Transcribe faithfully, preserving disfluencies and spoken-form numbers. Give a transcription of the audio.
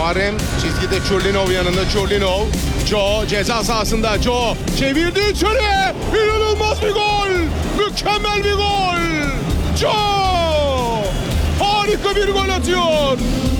Muharrem çizgide Çurlinov yanında. Çurlinov. Joe ceza sahasında. Joe çevirdi içeri. İnanılmaz bir gol. Mükemmel bir gol. Joe harika bir gol atıyor.